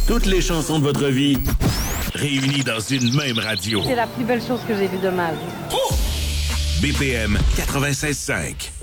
Toutes les chansons de votre vie réunies dans une même radio. C'est la plus belle chose que j'ai vue de ma vie. BPM 96.5.